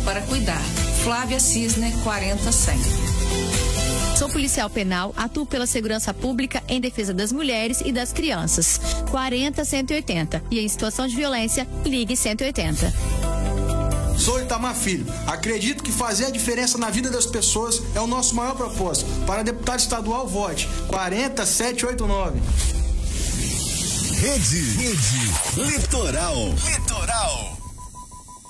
para cuidar. Flávia Cisne, 40100. Sou policial penal, atuo pela segurança pública em defesa das mulheres e das crianças. 40180. E em situação de violência, ligue 180. Sou Itamar Filho. Acredito que fazer a diferença na vida das pessoas é o nosso maior propósito. Para deputado estadual, vote 40789. Rede Litoral.